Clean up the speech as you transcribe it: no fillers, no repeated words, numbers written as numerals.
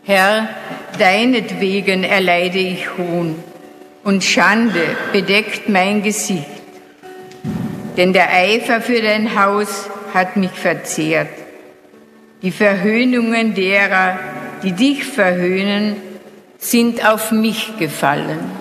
Herr, deinetwegen erleide ich Hohn, und Schande bedeckt mein Gesicht. Denn der Eifer für dein Haus hat mich verzehrt. Die Verhöhnungen derer, die dich verhöhnen, sind auf mich gefallen.